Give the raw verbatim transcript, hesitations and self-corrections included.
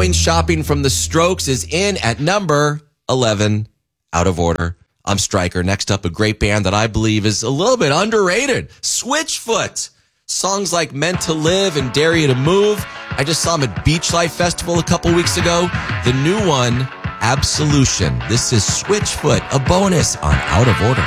Going Shopping from the Strokes is in at number eleven, Out of Order. I'm Stryker. Next up, a great band that I believe is a little bit underrated, Switchfoot. Songs like Meant to Live and Dare You to Move. I just saw them at Beach Life Festival a couple weeks ago. The new one, Absolution. This is Switchfoot, a bonus on Out of Order.